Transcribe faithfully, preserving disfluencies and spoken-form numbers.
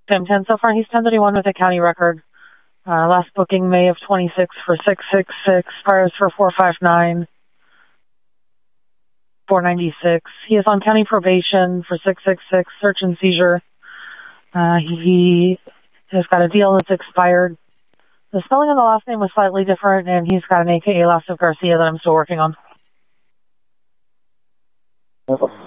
Tim ten so far. He's ten thirty-one with a county record. Uh, last booking May of twenty-six for six six six, priors for four five nine, four ninety-six. He is on county probation for six six six, search and seizure. Uh, he has got a deal that's expired. The spelling of the last name was slightly different, and he's got an A K A last of Garcia that I'm still working on.